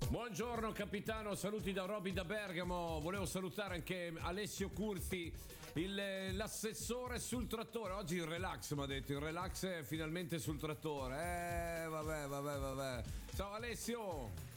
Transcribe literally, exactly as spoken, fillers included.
Buongiorno capitano, saluti da Roby da Bergamo. Volevo salutare anche Alessio Curzi, il, l'assessore sul trattore. Oggi il relax mi ha detto, il relax è finalmente sul trattore. Eh vabbè vabbè vabbè. Ciao Alessio.